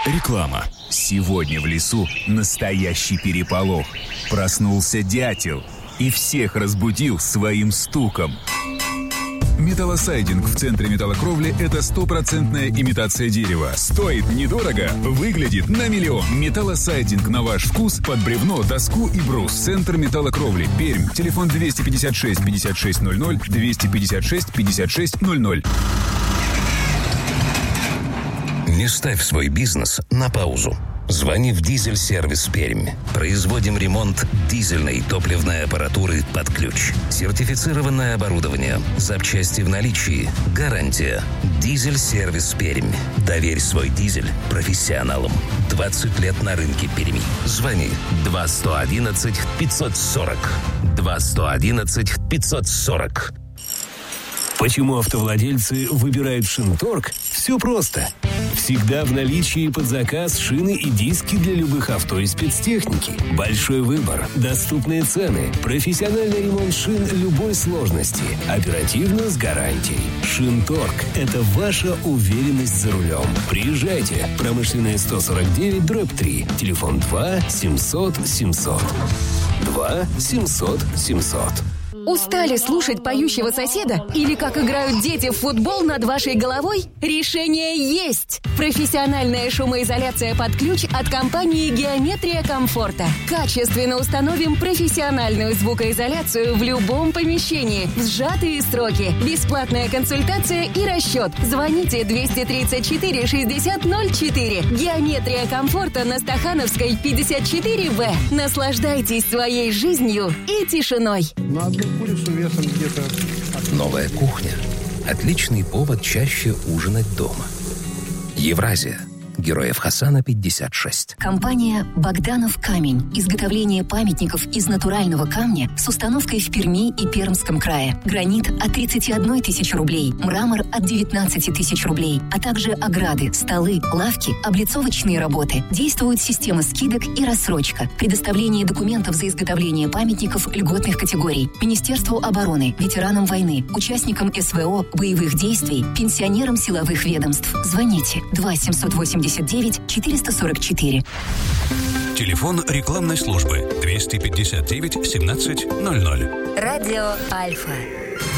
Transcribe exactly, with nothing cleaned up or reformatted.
Реклама. Сегодня в лесу настоящий переполох. Проснулся дятел и всех разбудил своим стуком. Металлосайдинг в центре металлокровли – это стопроцентная имитация дерева. Стоит недорого, выглядит на миллион. Металлосайдинг на ваш вкус под бревно, доску и брус. Центр металлокровли. Пермь. Телефон двести пятьдесят шесть пятьдесят шесть ноль ноль, двести пятьдесят шесть пятьдесят шесть ноль ноль. Не ставь свой бизнес на паузу. Звони в «Дизель-сервис Пермь». Производим ремонт дизельной топливной аппаратуры под ключ. Сертифицированное оборудование. Запчасти в наличии. Гарантия. «Дизель-сервис Пермь». Доверь свой дизель профессионалам. двадцать лет на рынке Перми. Звони два сто одиннадцать пятьсот сорок. два сто одиннадцать пятьсот сорок. Почему автовладельцы выбирают Шинторг? Все просто. Всегда в наличии под заказ шины и диски для любых авто и спецтехники. Большой выбор, доступные цены, профессиональный ремонт шин любой сложности, оперативно с гарантией. Шинторг – это ваша уверенность за рулем. Приезжайте. Промышленная сто сорок девять дробь три. Телефон два семьсот семьсот. два семьсот семьсот. Устали слушать поющего соседа? Или как играют дети в футбол над вашей головой? Решение есть! Профессиональная шумоизоляция под ключ от компании «Геометрия комфорта». Качественно установим профессиональную звукоизоляцию в любом помещении. В сжатые сроки. Бесплатная консультация и расчет. Звоните двести тридцать четыре шестьдесят ноль четыре. «Геометрия комфорта» на Стахановской, пятьдесят четыре вэ. Наслаждайтесь своей жизнью и тишиной. Курицу весом где-то... Новая кухня. Отличный повод чаще ужинать дома. Евразия. Героев Хасана пятьдесят шесть. Компания «Богданов камень». Изготовление памятников из натурального камня с установкой в Перми и Пермском крае. Гранит от тридцати одной тысячи рублей, мрамор от девятнадцати тысяч рублей, а также ограды, столы, лавки, облицовочные работы. Действует система скидок и рассрочка. Предоставление документов за изготовление памятников льготных категорий. Министерству обороны, ветеранам войны, участникам СВО, боевых действий, пенсионерам силовых ведомств. Звоните два семьсот восемьдесят девять четыреста сорок четыре. Телефон рекламной службы двести пятьдесят девять семнадцать ноль ноль. Радио Альфа.